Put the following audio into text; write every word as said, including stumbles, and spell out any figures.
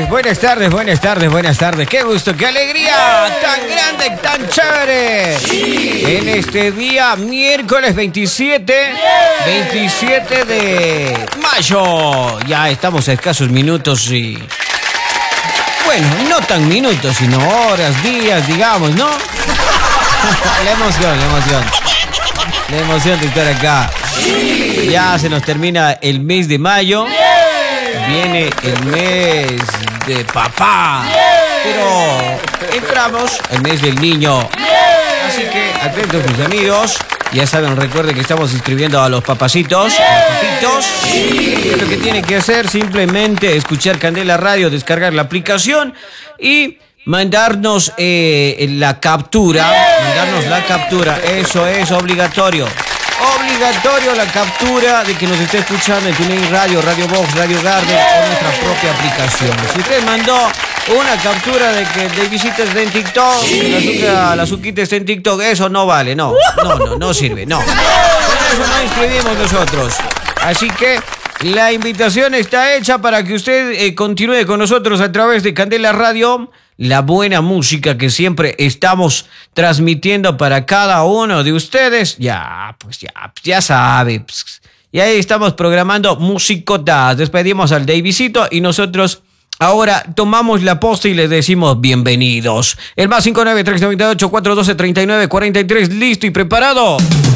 tardes, buenas tardes, buenas tardes, buenas tardes. Qué gusto, qué alegría, tan grande, tan chévere. Sí. En este día, miércoles veintisiete, veintisiete de mayo. Ya estamos a escasos minutos y... Bueno, no tan minutos, sino horas, días, digamos, ¿no? La emoción, la emoción. La emoción de estar acá. Sí. Ya se nos termina el mes de mayo. Viene el mes de papá. Pero entramos al mes del niño. Así que atentos mis amigos. Ya saben, recuerden que estamos inscribiendo a los papacitos, a los papitos. Sí. Lo que tienen que hacer simplemente escuchar Candela Radio, descargar la aplicación y mandarnos eh, la captura. Mandarnos la captura. Eso es obligatorio. Obligatorio la captura de que nos esté escuchando en TuneIn Radio, Radio Box, Radio Garden o nuestra propia aplicación. Si usted mandó una captura de que de visitas en TikTok, sí. la, la Zuquita está en TikTok, eso no vale, no, no, no, no sirve, no. Con eso no inscribimos nosotros. Así que la invitación está hecha para que usted eh, continúe con nosotros a través de Candela Radio, la buena música que siempre estamos transmitiendo para cada uno de ustedes. Ya, pues ya, ya sabe. Pues, y ahí estamos programando musicotas. Despedimos al Davisito y nosotros ahora tomamos la posta y les decimos bienvenidos. El más cinco nueve tres nueve ocho cuatro uno dos tres nueve cuatro tres, listo y preparado.